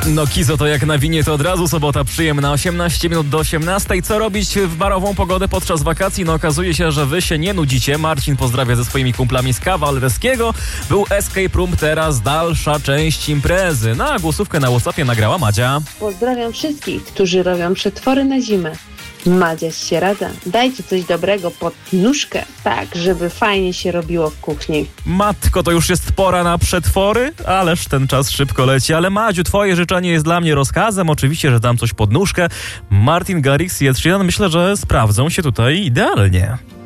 No Kizo, to jak nawinie, to od razu sobota przyjemna, 18 minut do 18. Co robić w barową pogodę podczas wakacji? No okazuje się, że wy się nie nudzicie. Marcin pozdrawia ze swoimi kumplami z Kawalereskiego. Był escape room, teraz dalsza część imprezy. No a głosówkę na WhatsAppie nagrała Madzia. Pozdrawiam wszystkich, którzy robią przetwory na zimę. Madzia z Sierada. Dajcie coś dobrego pod nóżkę, tak, żeby fajnie się robiło w kuchni. Matko, to już jest pora na przetwory? Ależ ten czas szybko leci. Ale Madziu, twoje życzenie jest dla mnie rozkazem. Oczywiście, że dam coś pod nóżkę. Martin Garrix i Ed Sheeran, myślę, że sprawdzą się tutaj idealnie.